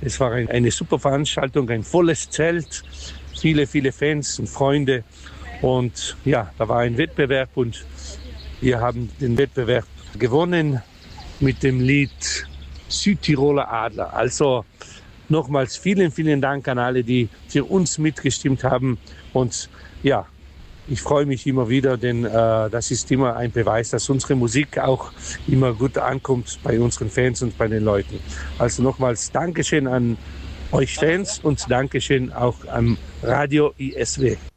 Es war eine super Veranstaltung, ein volles Zelt, viele, viele Fans und Freunde. Und ja, da war ein Wettbewerb und wir haben den Wettbewerb gewonnen mit dem Lied Südtiroler Adler. Also nochmals vielen, vielen Dank an alle, die für uns mitgestimmt haben. Und ja, ich freue mich immer wieder, denn das ist immer ein Beweis, dass unsere Musik auch immer gut ankommt bei unseren Fans und bei den Leuten. Also nochmals Dankeschön an euch Fans und Dankeschön auch am Radio ISW.